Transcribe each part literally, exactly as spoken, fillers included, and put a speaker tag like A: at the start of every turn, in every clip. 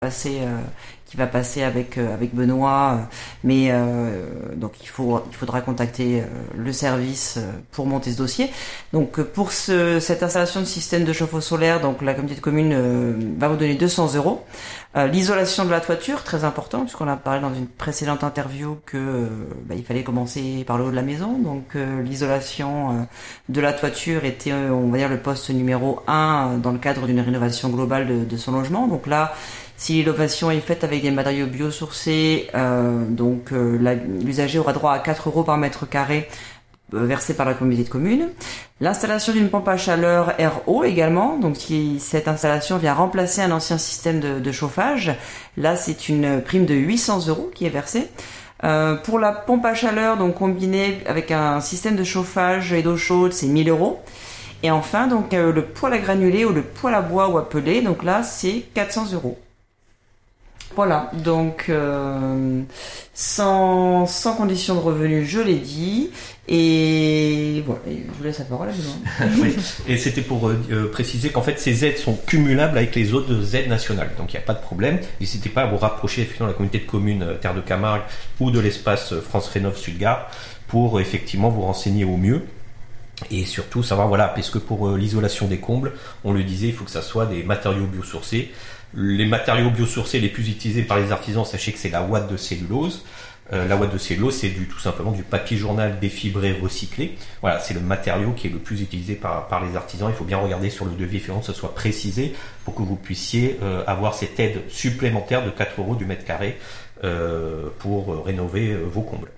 A: passer, euh, qui va passer avec euh, avec Benoît, euh, mais euh, donc il faut il faudra contacter euh, le service euh, pour monter ce dossier. Donc euh, pour ce, cette installation de système de chauffe-eau solaire, donc la communauté de communes euh, va vous donner deux cents euros. Euh, l'isolation de la toiture, très important, puisqu'on a parlé dans une précédente interview que euh, bah, il fallait commencer par le haut de la maison. Donc euh, l'isolation euh, de la toiture était, euh, on va dire, le poste numéro un euh, dans le cadre d'une rénovation globale de, de son logement. Donc là, si l'innovation est faite avec des matériaux biosourcés, euh, donc euh, la, l'usager aura droit à quatre euros par mètre carré euh, versé par la communauté de communes. L'installation d'une pompe à chaleur R O également, donc si cette installation vient remplacer un ancien système de, de chauffage, là c'est une prime de huit cents euros qui est versée. Euh, pour la pompe à chaleur, donc combinée avec un système de chauffage et d'eau chaude, c'est mille euros. Et enfin, donc euh, le poêle à granulés ou le poêle à bois ou à pellet, donc là c'est quatre cents euros. Voilà, donc euh, sans, sans condition de revenu, je l'ai dit, et voilà, et je vous laisse la parole à vous.
B: Oui. Et c'était pour euh, préciser qu'en fait ces aides sont cumulables avec les autres aides nationales, donc il n'y a pas de problème. N'hésitez pas à vous rapprocher effectivement de la communauté de communes euh, Terre de Camargue ou de l'espace France Rénov Sud-Gare pour euh, effectivement vous renseigner au mieux. Et surtout savoir, voilà, parce que pour euh, l'isolation des combles, on le disait, il faut que ça soit des matériaux biosourcés. Les matériaux biosourcés les plus utilisés par les artisans, sachez que c'est la ouate de cellulose. Euh, la ouate de cellulose, c'est du, tout simplement du papier journal défibré recyclé. Voilà, c'est le matériau qui est le plus utilisé par, par les artisans. Il faut bien regarder sur le devis, effectivement, que ce soit précisé pour que vous puissiez euh, avoir cette aide supplémentaire de quatre euros du mètre carré euh, pour euh, rénover euh, vos combles.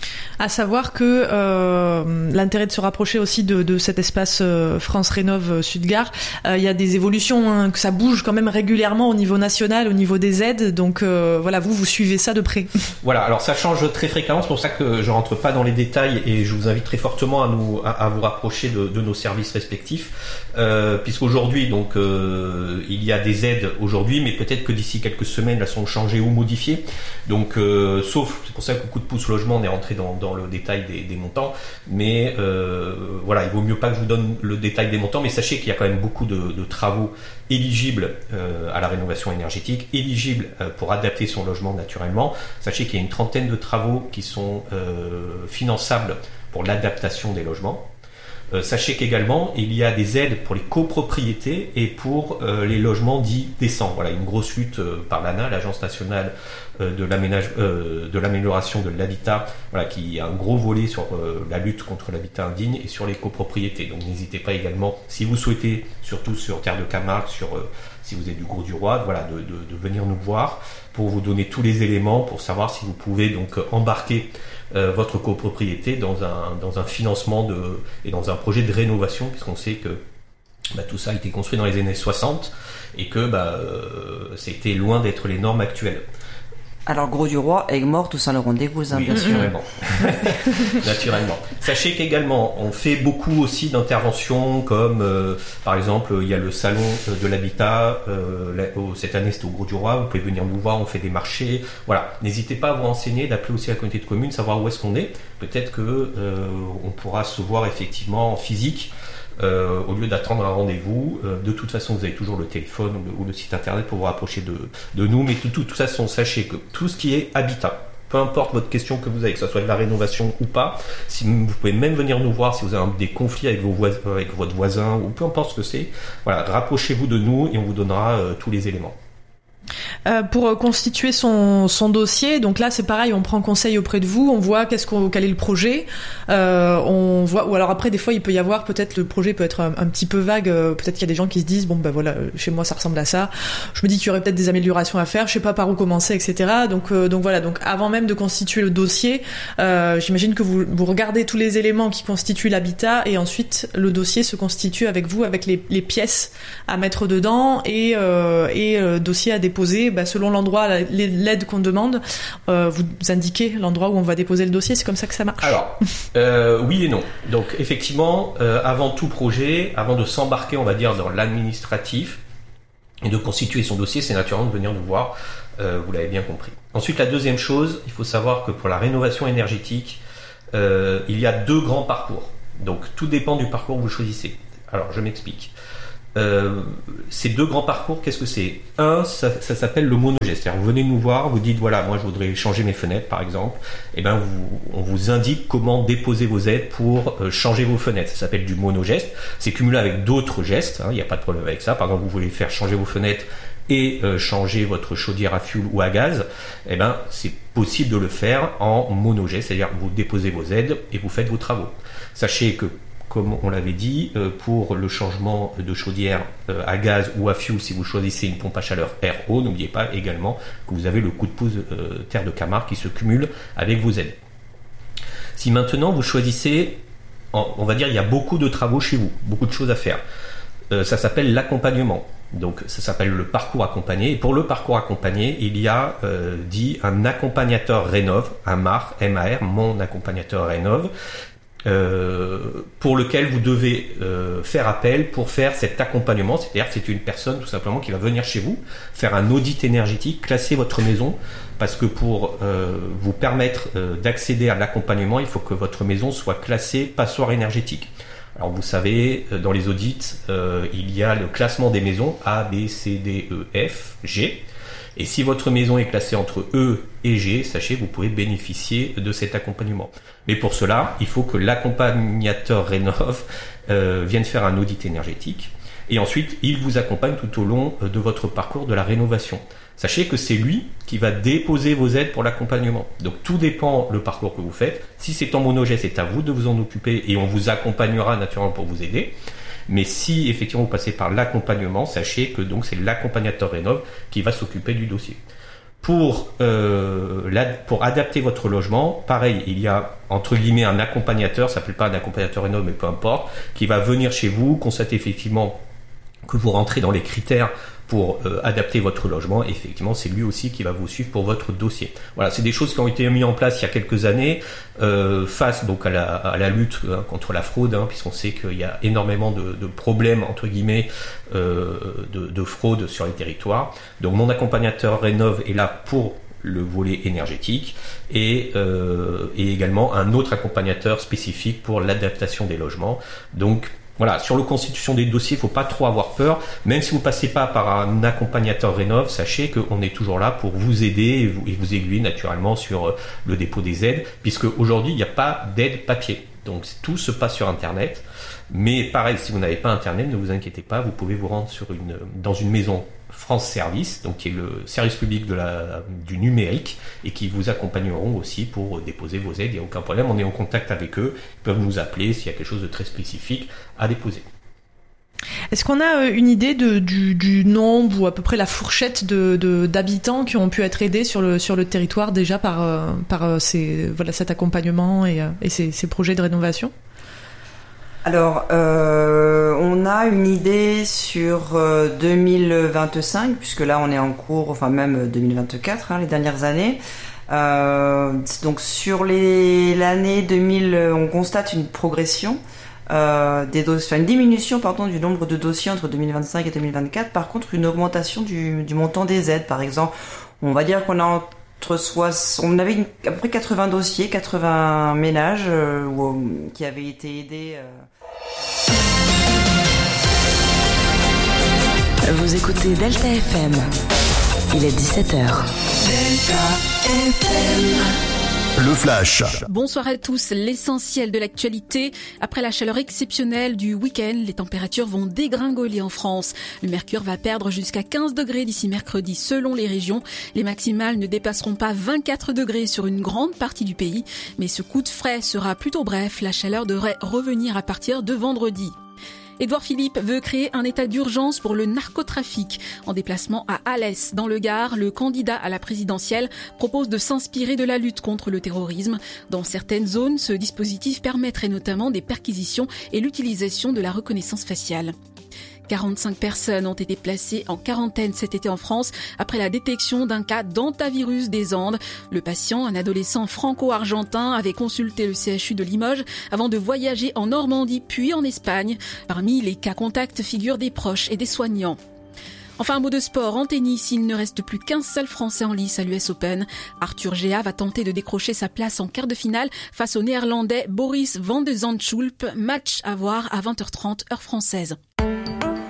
C: À savoir que euh, l'intérêt de se rapprocher aussi de, de cet espace euh, France Rénov Sud-Gare, euh, il y a des évolutions, hein, que ça bouge quand même régulièrement au niveau national, au niveau des aides. Donc euh, voilà, vous vous suivez ça de près. Voilà,
B: alors ça change très fréquemment, c'est pour ça que je rentre pas dans les détails et je vous invite très fortement à nous à, à vous rapprocher de, de nos services respectifs, euh, puisqu'aujourd'hui donc euh, il y a des aides aujourd'hui, mais peut-être que d'ici quelques semaines elles sont changées ou modifiées. Donc euh, sauf, c'est pour ça que coup de pouce logement on est rentré dans, dans le détail des, des montants, mais euh, voilà, il vaut mieux pas que je vous donne le détail des montants, mais sachez qu'il y a quand même beaucoup de, de travaux éligibles euh, à la rénovation énergétique, éligibles euh, pour adapter son logement naturellement. Sachez qu'il y a une trentaine de travaux qui sont euh, finançables pour l'adaptation des logements. Euh, sachez qu'également il y a des aides pour les copropriétés et pour euh, les logements dits décents. Voilà, une grosse lutte euh, par l'A N A, l'Agence nationale euh, de, l'aménage, euh, de l'amélioration de l'habitat, voilà, qui a un gros volet sur euh, la lutte contre l'habitat indigne et sur les copropriétés. Donc n'hésitez pas également, si vous souhaitez, surtout sur Terre de Camargue, sur euh, si vous êtes du Grau-du-Roi, voilà, de, de, de venir nous voir pour vous donner tous les éléments pour savoir si vous pouvez donc embarquer Euh, votre copropriété dans un dans un financement de et dans un projet de rénovation, puisqu'on sait que bah, tout ça a été construit dans les années soixante et que bah euh, c'était loin d'être les normes actuelles.
A: Alors Grau-du-Roi, Aigues-Mortes, tout Saint-Laurent-des-Gouzes, hein,
B: oui,
A: bien
B: naturellement.
A: sûr.
B: Naturellement. Sachez qu'également, on fait beaucoup aussi d'interventions, comme euh, par exemple, il y a le salon de l'habitat. Euh, là, oh, cette année, c'était au Grau-du-Roi. Vous pouvez venir nous voir. On fait des marchés. Voilà. N'hésitez pas à vous renseigner, d'appeler aussi la communauté de communes, savoir où est-ce qu'on est. Peut-être que euh, on pourra se voir effectivement en physique. Euh, au lieu d'attendre un rendez-vous. Euh, de toute façon, vous avez toujours le téléphone ou le, ou le site internet pour vous rapprocher de, de nous. Mais de toute, toute façon, sachez que tout ce qui est habitat, peu importe votre question que vous avez, que ce soit de la rénovation ou pas, si vous pouvez même venir nous voir si vous avez des conflits avec, vos voisins, avec votre voisin ou peu importe ce que c'est, voilà, rapprochez-vous de nous et on vous donnera euh, tous les éléments.
C: Euh, pour constituer son, son dossier, donc là c'est pareil, on prend conseil auprès de vous, on voit qu'est-ce qu'on, quel est le projet, euh, on voit, ou alors après des fois il peut y avoir, peut-être le projet peut être un, un petit peu vague, euh, peut-être qu'il y a des gens qui se disent bon ben voilà, chez moi ça ressemble à ça, je me dis qu'il y aurait peut-être des améliorations à faire, je sais pas par où commencer, et cetera. Donc euh, donc voilà, donc avant même de constituer le dossier, euh, j'imagine que vous, vous regardez tous les éléments qui constituent l'habitat et ensuite le dossier se constitue avec vous, avec les, les pièces à mettre dedans et euh, et euh, dossier à déposer. Bah, selon l'endroit, l'aide qu'on demande, euh, vous indiquez l'endroit où on va déposer le dossier, c'est comme ça que ça marche?
B: Alors, euh, oui et non. Donc effectivement, euh, avant tout projet, avant de s'embarquer, on va dire, dans l'administratif et de constituer son dossier, c'est naturellement de venir nous voir, euh, vous l'avez bien compris. Ensuite, la deuxième chose, il faut savoir que pour la rénovation énergétique, euh, il y a deux grands parcours. Donc tout dépend du parcours que vous choisissez. Alors, je m'explique. Euh, ces deux grands parcours, qu'est-ce que c'est ? Un, ça, ça s'appelle le monogeste. C'est-à-dire, vous venez nous voir, vous dites voilà, moi je voudrais changer mes fenêtres, par exemple. Et ben, vous, on vous indique comment déposer vos aides pour euh, changer vos fenêtres. Ça s'appelle du monogeste. C'est cumulé avec d'autres gestes. Il n'y a pas de problème avec ça. Par exemple, vous voulez faire changer vos fenêtres et euh, changer votre chaudière à fioul ou à gaz. Et ben, c'est possible de le faire en monogeste. C'est-à-dire, vous déposez vos aides et vous faites vos travaux. Sachez que comme on l'avait dit, pour le changement de chaudière à gaz ou à fioul, si vous choisissez une pompe à chaleur R O, n'oubliez pas également que vous avez le coup de pouce terre de Camargue qui se cumule avec vos aides. Si maintenant vous choisissez, on va dire il y a beaucoup de travaux chez vous, beaucoup de choses à faire, ça s'appelle l'accompagnement. Donc ça s'appelle le parcours accompagné. Et pour le parcours accompagné, il y a euh, dit un accompagnateur Rénov, un M A R, M A R, mon accompagnateur Rénov, Euh, pour lequel vous devez euh, faire appel pour faire cet accompagnement, c'est-à-dire que c'est une personne tout simplement qui va venir chez vous, faire un audit énergétique, classer votre maison, parce que pour euh, vous permettre euh, d'accéder à l'accompagnement, il faut que votre maison soit classée passoire énergétique. Alors vous savez, dans les audits, euh, il y a le classement des maisons A, B, C, D, E, F, G. Et si votre maison est classée entre E et G, sachez que vous pouvez bénéficier de cet accompagnement. Mais pour cela, il faut que l'accompagnateur Rénov euh, vienne faire un audit énergétique. Et ensuite, il vous accompagne tout au long de votre parcours de la rénovation. Sachez que c'est lui qui va déposer vos aides pour l'accompagnement. Donc tout dépend le parcours que vous faites. Si c'est en monogeste, c'est à vous de vous en occuper et on vous accompagnera naturellement pour vous aider. Mais si effectivement vous passez par l'accompagnement, sachez que donc c'est l'accompagnateur Rénov qui va s'occuper du dossier. Pour, euh, la, pour adapter votre logement, pareil, il y a entre guillemets un accompagnateur, ça s'appelle pas un accompagnateur Rénov, mais peu importe, qui va venir chez vous, constater effectivement que vous rentrez dans les critères pour euh, adapter votre logement. Et effectivement, c'est lui aussi qui va vous suivre pour votre dossier. Voilà, c'est des choses qui ont été mises en place il y a quelques années euh, face donc à la, à la lutte hein, contre la fraude, hein, puisqu'on sait qu'il y a énormément de, de problèmes entre guillemets euh, de, de fraude sur les territoires. Donc mon accompagnateur Rénov est là pour le volet énergétique et, euh, et également un autre accompagnateur spécifique pour l'adaptation des logements. Donc voilà, sur la constitution des dossiers, il ne faut pas trop avoir peur. Même si vous ne passez pas par un accompagnateur Rénov, sachez qu'on est toujours là pour vous aider et vous, et vous aiguiller naturellement sur le dépôt des aides, puisque aujourd'hui, il n'y a pas d'aide papier. Donc tout se passe sur Internet. Mais pareil, si vous n'avez pas Internet, ne vous inquiétez pas, vous pouvez vous rendre sur une, dans une maison France Service, donc qui est le service public de la, du numérique, et qui vous accompagneront aussi pour déposer vos aides. Il n'y a aucun problème, on est en contact avec eux, ils peuvent nous appeler s'il y a quelque chose de très spécifique à déposer.
C: Est-ce qu'on a une idée de, du, du nombre ou à peu près la fourchette de, de, d'habitants qui ont pu être aidés sur le, sur le territoire déjà par, par ces, voilà, cet accompagnement et, et ces, ces projets de rénovation ?
A: Alors, euh, on a une idée sur euh, deux mille vingt-cinq, puisque là on est en cours, enfin même deux mille vingt-quatre, hein, les dernières années. Euh, donc sur les, l'année deux mille, on constate une progression, euh, des dossiers, enfin une diminution pardon du nombre de dossiers entre deux mille vingt-cinq et deux mille vingt-quatre. Par contre, une augmentation du, du montant des aides. Par exemple, on va dire qu'on a entre soixante, on avait une, à peu près quatre-vingts dossiers, quatre-vingts ménages euh, où, qui avaient été aidés. Euh,
D: Vous écoutez Delta F M. Il est dix-sept heures. Delta F M.
E: Le Flash.
F: Bonsoir à tous. L'essentiel de l'actualité. Après la chaleur exceptionnelle du week-end, les températures vont dégringoler en France. Le mercure va perdre jusqu'à quinze degrés d'ici mercredi selon les régions. Les maximales ne dépasseront pas vingt-quatre degrés sur une grande partie du pays. Mais ce coup de frais sera plutôt bref. La chaleur devrait revenir à partir de vendredi. Édouard Philippe veut créer un état d'urgence pour le narcotrafic. En déplacement à Alès, dans le Gard, le candidat à la présidentielle propose de s'inspirer de la lutte contre le terrorisme. Dans certaines zones, ce dispositif permettrait notamment des perquisitions et l'utilisation de la reconnaissance faciale. quarante-cinq personnes ont été placées en quarantaine cet été en France après la détection d'un cas d'hantavirus des Andes. Le patient, un adolescent franco-argentin, avait consulté le C H U de Limoges avant de voyager en Normandie puis en Espagne. Parmi les cas contacts figurent des proches et des soignants. Enfin, un mot de sport. En tennis, il ne reste plus qu'un seul Français en lice à l'U S Open. Arthur Géa va tenter de décrocher sa place en quart de finale face au Néerlandais Boris van de Zandschulp. Match à voir à vingt heures trente, heure française.